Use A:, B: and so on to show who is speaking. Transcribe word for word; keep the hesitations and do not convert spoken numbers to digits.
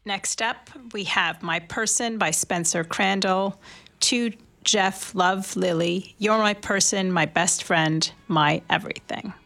A: Next up, we have My Person by Spencer Crandall. To Jeff Love Lily, you're my person, my best friend, my everything.